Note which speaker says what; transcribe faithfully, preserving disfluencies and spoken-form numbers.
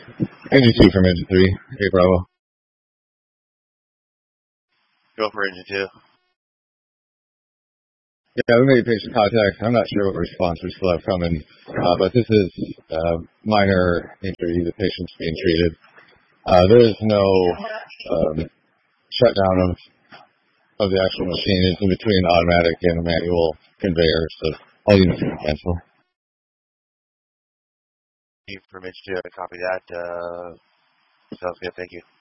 Speaker 1: Engine two from engine three. Hey, Bravo.
Speaker 2: Go for engine two.
Speaker 1: Yeah, we made patient contact. I'm not sure what response we still have coming, uh, but this is uh, minor injury. The patient's being treated. Uh, there is no um, shutdown of of the actual machine. It's in between automatic and a manual conveyor, so all units can cancel.
Speaker 2: From engine two, I copy that. Uh, sounds good. Thank you.